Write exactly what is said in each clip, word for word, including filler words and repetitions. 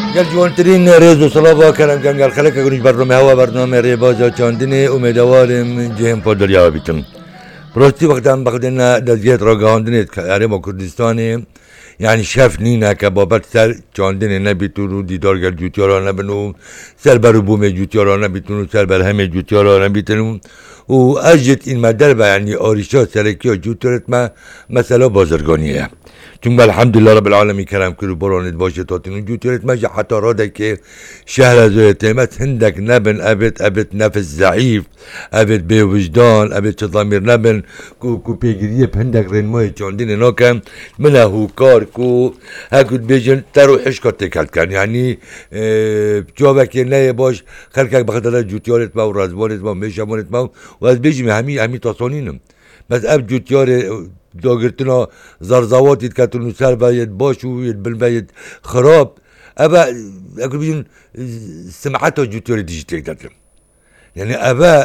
گل جوانترین رز و صلابا کلم کنگل خلق کنیش برنامه هوا برنامه ریبازا چاندنه امیدوارم جهم پادری ها بیتم براستی وقتم بخدن دزگیت را گهاندنید که اره با کردستانه یعنی شف نینه که بابت سر چاندنه نبیتون و دیدارگر جوتیارا نبنو سر برو بوم جوتیارا نبیتون و سر بر همه جوتیارا نبیتون و اجت این مدر با یعنی آریشا سرکی ها جوتیارت ما مثلا بازرگانیه چون الحمدلله رب العالمین کرم کرو براند باشه تاتون جوتیارت ما حتی راده که شهر از اتمت هندک نبن ابد ابد نفس ضعیف ابد به وجدان ابد چضامیر نبن کو کو پیگیری هندک رنمای چاندین ناکم منه هو کار کو هکود بیجن ترو حشکات تکلت کن یعنی جوابه که نه باش خلقک بخاطر جوتیارت ما و رزبانت ما و میشمانت ما و از بیجیم همی همی تاسانینم بس اب جوتیار داگرتنا زرزواتید که تونو سر باید باش و باید خراب ابا اگر بیجن سمعتا جوتیار دیجیتیک دادم یعنی ابا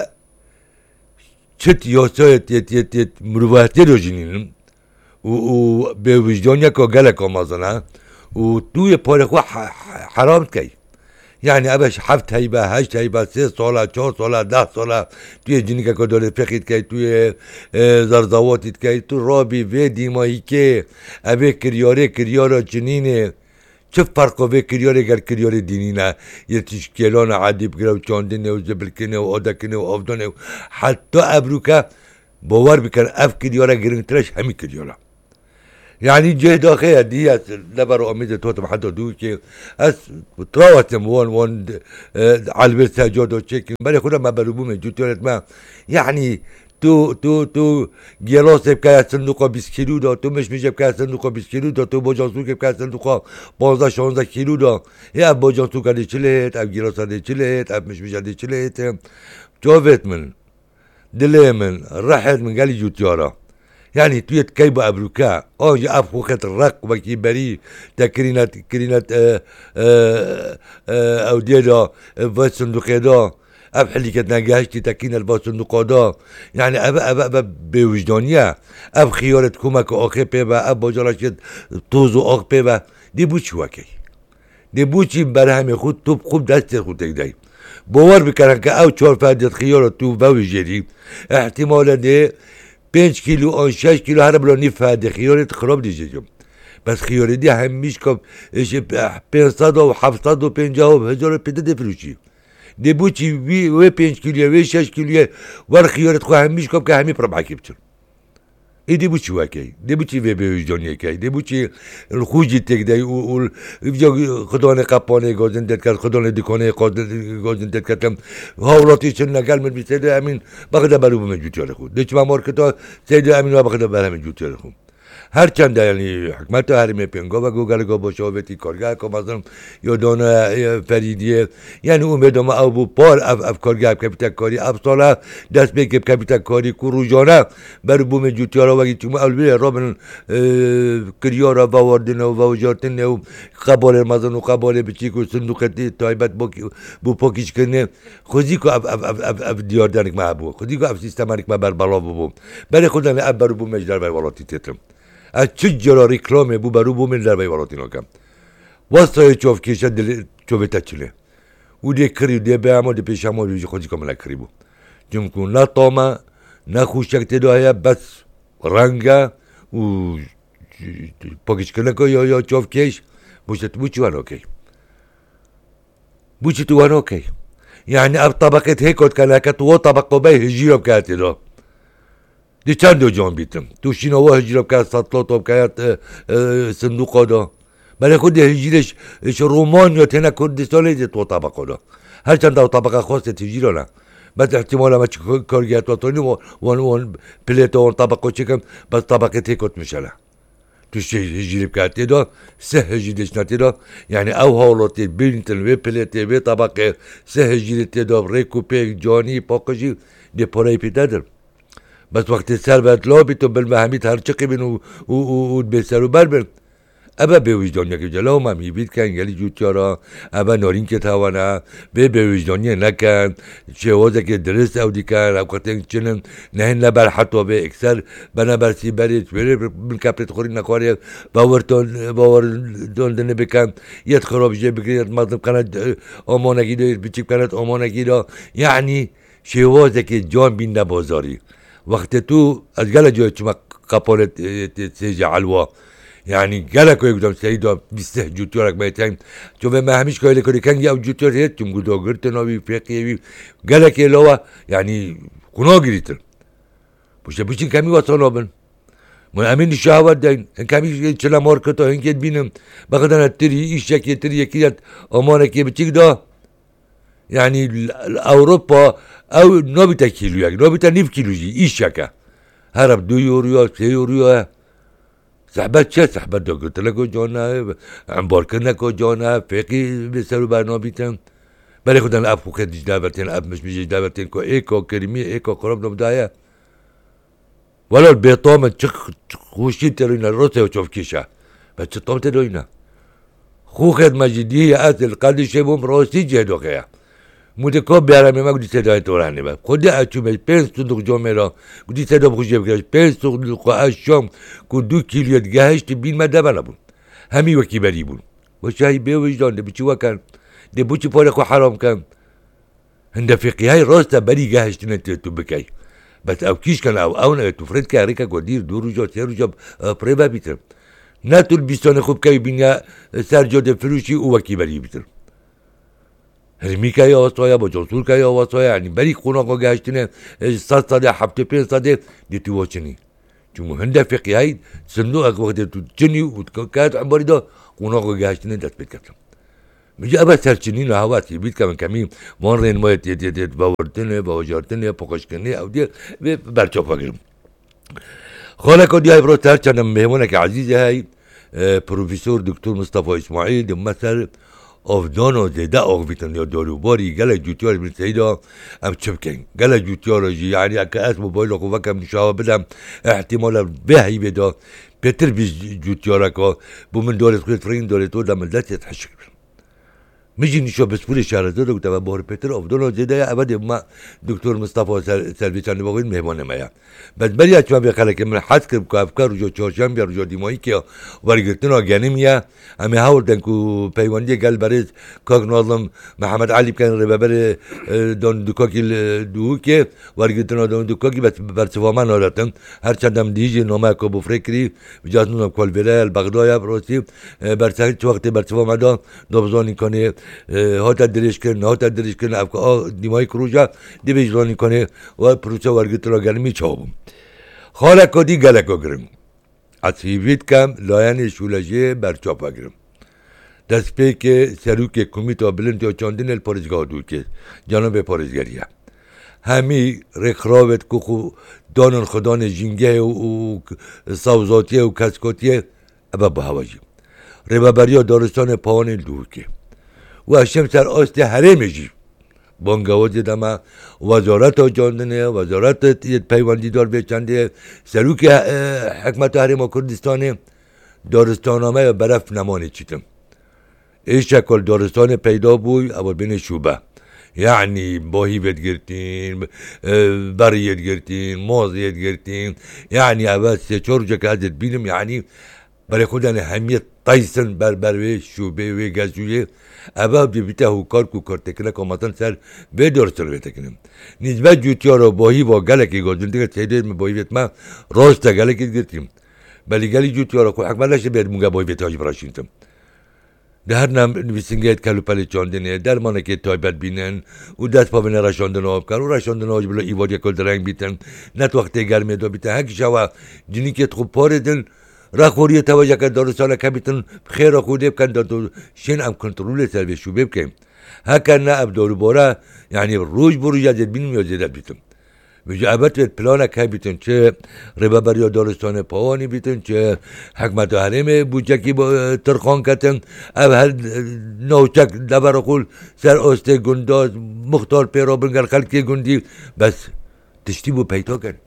چت یاسایت یت یت یت مروحاتی رو جنینم و و به وجدانیا که گلک آمازنه و توی پاره خو حرام کی یعنی ابش هفت هیبه هشت هیبه سه ساله چهار ساله ده ساله توی جنی که داره فقید که توی زرزواتید که تو رابی و دیمایی که ابه کریاره کریاره جنینه چه فرق و کریاره گر کریاره دینی نه یه تشکیلان عادی بگره و چاندنه و زبلکنه و آدکنه و آفدانه و حتی ابروکه باور بکن اف کریاره گرنگترش همی کریاره یعنی جه داخل دی است لبر امید توتم حتی دو که از تراوتم وان وان علبه سجاد و چکن برای خودم ما بروبوم جوتیارت ما یعنی تو تو تو گلاس بکه صندوق بیست کیلو دا تو مش میشه بکه صندوق بیست کیلو دا تو باجانسو که بکه صندوق پانزده شانزده کیلو دا یا باجانسو کدی چلت اب گلاس دی چلت اب مش میشه دی چلت جوابت من دلی من راحت من قالی جوتیارا یعنی توی کی با ابروکا آنجا اب خوخت رق و کی بری تکرینت کرینت او دیدا و صندوق دا اب حلی کت نگهشتی تکینت با صندوق دا یعنی اب اب اب به وجدانیه اب خیارت کمک آخه پی با اب باجارش توز و آخ پی با دی بو چی وکی دی بو چی برای همه خود تو خوب دست خود تگدی باور بکنن که او چهار فردیت خیارت تو باوجدی احتمالا دی پنج کیلو آن شش کیلو هر بلانی فاده خیارت خراب دیجم بس خیاره دی همیش کم پنجصد و هفتصد و پنجاه و هزار و پیده دفروشی دی بو چی وی و پنج کیلو و شش کیلو ور خیارت خو همیش کم که همی پربعکی بچن ای دی بو چی وکی دی بو چی و به وجدانی کی دی بو چی الخوجی تک دی و خدانه قپانه گازن دت کرد خدانه دکانه گازن دت کردم هاولاتی چن نگل من بیسته امین بقدر برو بمجوتیار خود دیچ ما مارکتا سید امین و بقدر بر همجوتیار خود هر چند یعنی حکمت حریم پنگا و گوگل گا با شاوتی کارگاه که مثلا یادان فریدیه یعنی امیدم او بو پار اف اف کارگاه کپیتک کاری اف ساله دست به کپیتک کاری کو روزانه بر بوم جوتیارا و چون اول رابن کریارا و واردن و وجارتن و قبال مثلا و قبال بچی کو صندوق تایبت با بو پاکیش کنه خودی کو اف اف اف اف, اف دیار دانک ما بو خودی کو اف سیستمانیک ما بر بالا بو برای خودم اب بر بوم مجدر و والاتی تتم از چه جرا ریکلامه بو برو بو من در بای والاتی نکم واسه چوف کیشه دل چوبه تچله و دی کری دی به اما دی پیش اما بیش خودی کاملا کری بو جم کن نه طامه نه خوشک تداهی بس رنگه و پاکیش کنه که یا یا چوف کیش بوشت بوچی وان اوکی بوچی تو وان اوکی یعنی اب طبقت هیکوت کنه که تو طبقه به هجیرب کرده دا دی چند دو جان بیتم تو شینوا هجیرب کرد سطلات آب کرد صندوق دا برای خود هجیرش رومان یا تنه کردستان ایده تو طبقه دا هر چند دو طبقه خواست هجیره نه بس احتمال همه چه کارگیت وطانی وان وان پلیت وان طبقه چکم بس طبقه تیکت میشه توش هجیرب کرد دا سه هجیرش نتی دا یعنی او حالاتی بینتن و پلیت و طبقه سه هجیرت دا ریکو پیک جانی پاکشی دی پرای پیده در بس وقتی سر باید لابی تو بالمهمیت هر چقی بین و, و, و, و بسر و بر بین ابا به وجدانیه که جلو ما میبید کن گلی جوتیارا ابا نارین که توانا به به وجدانیه نکن شوازه که درست او دیکن او قطعه چنن نهن نبر حتی به اکثر بنا برسی برید بره من کپرت خوری نکاره باورتون باوردون بکن یت خرابجه بگیرید مردم کند آمانگی دارید بچیک کند آمانگی دا یعنی شوازه که جان بین نبازاری وقت تو از گله جای چما قپالت سیجا علوا يعني قالك يقدم سيدا بيسته جوتورك بيتين شوف ما همش كايله كده كان يا جوتور هيت تم قدو قرت نوي فيقي قالك يا لوا يعني كنا قريتر مش بيشين كامي وصلوا بن من امين الشهوات دين ان كامي تشلا ماركتو هنك بينم بقدر تري ايش شكي تري كيات امانك بتيك ده يعني اوروبا او نوبتا كيلو يعني نوبتا نيف كيلو جي ايش شكا هرب دو يوريو سي يوريو صحبت چه صحبت دو قلت لكو جانا عنبار كنكو جانا فقي بسرو برناميتن بله خودن الاب خو خدش دابرتين اب مش مش دابرتين كو ايكو كريمي ايكو قرب نبدايا ولا البيطام تشخ خوشي تروينا الروسي وشوف كيشا بس تطوم تروينا خو خد مجديه اصل قد شبهم روسي جهدو خيا متکاب بیارم ما گودی صدای تورانی با خودی اچومه پنج صندوق جامعه گودی صدا بخوشی بگیرش پنج صندوق اشام که دو کیلویت گهشت بین مده بنا بون همی وکی بری بون و شایی به وجدان ده بچی وکن ده بچی پاره خو حرام کن هنده فقی های راسته بری گهشت نتی تو بکی بس او کیش کن او او نه تفرد که هریکا گودیر دو روزا سه روزا پریبا بیتر نه طول بیستان خوب که بینیا سر جاده فروشی او وکی بری بیتر هرمی که یا واسطه با جاسور که یا واسطه یعنی بری خوناقا گشتینه صد ساده هفته پنج ساده دیتی واچنی چون هنده فقی های صندوق وقت تو چنی و کات عباری دا خوناقا گشتینه دست بید کردم میگه ابا سرچنین و هواتی بید که من کمی وان رین مایت یه دیت باورتنه باوجارتنه پاکشکنه او دیه برچاپ بگیرم خاله که دیای برو تر چندم مهمونه که عزیزه های پروفیسور دکتر مصطفی اسماعیل مثل افدان و زیده آقویتن یا داروباری گله جوتیار بین سیدا ام چبکن گله جوتیار جی یعنی اکا اسم موبایل رو وکم نشاوه بدم احتمالا بهی بدا پیتر بیز جوتیار که بو من دولت خود فرین دولت و دم دست يتحشك میجی نشا بسپور شهرزاد و تبع بار پیتر افدان و زیده ابد ما دکتر مصطفی سلویچانی باقید مهمان مایا بس بری اچما بخاله که من حد کرد که افکار رجوع چهارشنبه رجوع دیمایی که ورگرتن آگانیمیا امی هاوردن که پیوندی گل بریز کاک ناظم محمد علی بکن ربابر دون دکاکی دو که ورگرتن دون دکاکی بس برسواما نارتن هر چندم دیجی نامه که بفرکری بجاز نونم کالبره البغدایا بروسی برسه وقتی برسواما دا دوبزانی کنه هاتا درش کن هاتا درش کن افکار دیمایی کروجا دی بجرانی کنه و پروسه ورگرتن آگانیمی چاوبم خاله کدی گله کگرم از هیوید کم لاین شولجه برچاپ اگرم دست پی که سروک کمیتا بلند یا چاندین الپارزگاه دو که جانب پارزگریه همی رخراوت که خو دانن خدان جنگه و سوزاتیه و کسکاتیه ابا بهواجی ربابریا دارستان پاوان دو که و هشم سر آست حرم جی بانگاوز دما وزارت جاندنه وزارت پیوندی دار بچنده سروک حکمت حرم کردستان دارستانامه برف نمانه چیتم ایش شکل دارستان پیدا بوی اول بین شوبه یعنی باهیبت گرتین بریت گرتین مازیت گرتین یعنی اول سه چهار جا که ازت بینم یعنی برای خودن همیت تایسن بر بروی شوبه و گزویه ابا بیبیته هوکار کو کرتکنه که مثلا سر به دارستان بیتکنم نسبت جوتیا را باهی با گلکی گازنده که سیده می باهی بیت ما راست گلکی گرتیم بلی گلی جوتیا را خود حکمه لشه بید مونگه باهی بیت هاجی براشینتم ده هر نم نویسنگیت کلو پلی چاندنه در مانه که تایبت بینن و دست پا بینه رشاندن آب کن و رشاندن آج بلا ایواد یک کل درنگ بیتن نت وقتی گرمه دو بیتن هکی شوا جنی که خوب پاردن را خوری توجه که دارستان کمیتن خیر خوده بکن دادو شین ام کنترول سر به شوبه بکن هکن نه اب دارو باره یعنی روز برو جدید بینم یا زیده بیتم ویجا ابت پلان که بیتن چه ربابر یا دارستان پاوانی بیتن چه حکمت و حرم بوچکی با ترخان کتن اب هر نوچک دبر خول سر آسته گنداز مختار پیرا بنگر خلکی گندی بس تشتی بو پیدا کن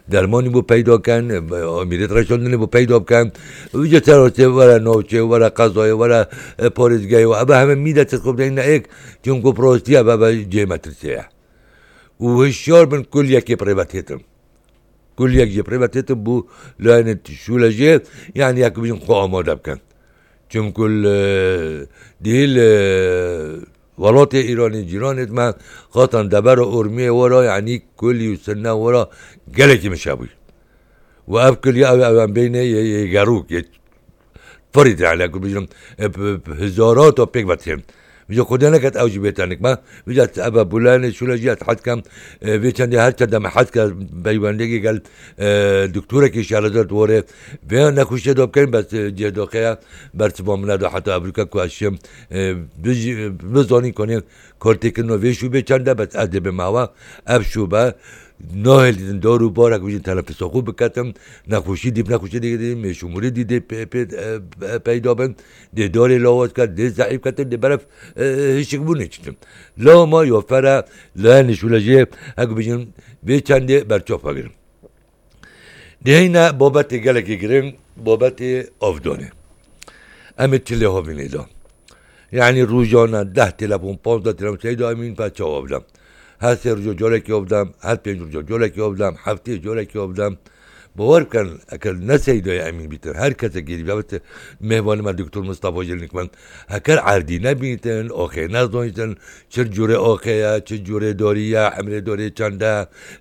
درمانی بو پیدا کن، امیرت رشاندنی بو پیدا کن، ویجا تراته ولا نوچه ولا قضای ولا پارزگاهی و ابا همه میده تسخب دین ایک چون کو پروستی ابا با جه مترسیه و هشیار بن کل یکی پریواتیتم کل یکی پریواتیتم بو لاین شولجه یعنی یک بیشن خو آماده بکن چون کل دیل ولات ایرانی جیرانت من خاطن دبر و ارمیه ورا یعنی کلی و سنه ورا گلکی مشابوی و اب کلی اب اب بینه یه گروک یه فرید يعني اقول بيجم هزارات وبيك باتهم بيجو خدنا كانت اوجي بيتانك ما بيجت ابا بولاني شو لجيت حد كم بيتان هر كذا ما حد كان بيواندي قال دكتوره كي شارزت وره بيان نكوش دوب كان بس جدوخيا بس بامنا دو حتى امريكا كواشم بيجي بزوني كوني كورتيك نو ويشو بيچنده بس ادب ماوا اب شوبه نه دیدن دارو بارک بودن تنفس خوب بکتم نخوشی دیپ نخوشی دیگه دیدیم شموری دیده پیدا بند ده داری لاواز کرد ده ضعیف کتن ده برف هیچ بو نچیدم لا ما یافره لا نشولجه اگه بجن به چنده برچاف بگیرم ده اینه بابت گلکی گرم بابت افدانه امت تله ها بینیدم یعنی روزانه ده تلفون پانزده تلفون سیدا امین پچه ها بدم هر سه روز جلوکی آبدم، هر پنج روز جلوکی آبدم، هفته جلوکی آبدم. باور کن اگر نسیدای امین بیتن هر کس گیری بیابت مهمان من دکتر مصطفی جلنیک من هکر عردی نبینتن آخه نزدانیتن چه جوره آخه چه جوره داریه حمله داری چنده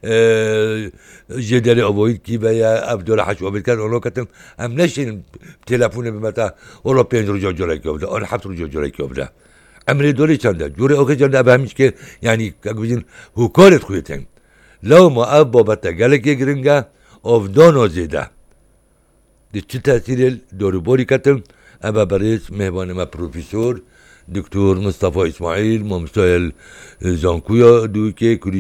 جدل آبوید کی بیا عبدال حشو آبید کرد آنها کتن هم نشین تلفون بمتا اولا پنج روز جلوکی آبده آن هفت روز جلوکی آبده امری دوری چنده جوری اوکی چنده اب همیش که یعنی اگه بجین حکارت خویتن لو ما اب بابت گلکی گرنگه افدان آزیده دی چه تأثیر دورباری کتن ابا بریس مهبان ما پروفیسور دکتر مصطفی اسماعیل ممسایل زانکویا دوی که